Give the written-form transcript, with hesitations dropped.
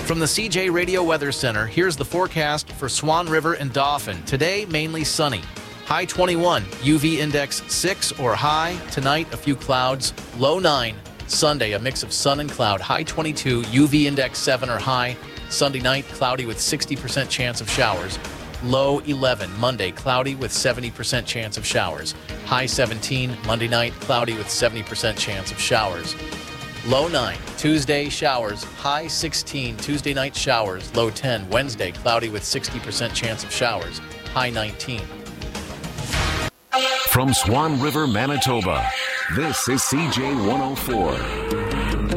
From the CJ Radio Weather Center, here's the forecast for Swan River and Dauphin. Today, mainly sunny. High 21, UV index 6 or high. Tonight, a few clouds, low 9. Sunday, a mix of sun and cloud, high 22, UV index 7 or high. Sunday night, cloudy with 60% chance of showers. Low 11. Monday, cloudy with 70% chance of showers. High 17. Monday night, cloudy with 70% chance of showers. Low 9. Tuesday, showers. High 16. Tuesday night, showers. Low 10. Wednesday, cloudy with 60% chance of showers. High 19. From Swan River, Manitoba, this is CJ 104.